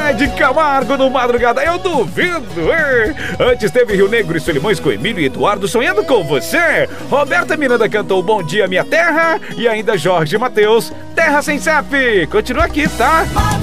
Zezé de Camargo no Madrugada, eu duvido. Antes teve Rio Negro e Solimões com Emílio e Eduardo Sonhando com Você. Roberta Miranda cantou Bom Dia Minha Terra. E ainda Jorge Mateus, Terra Sem CEP. Continua aqui, tá?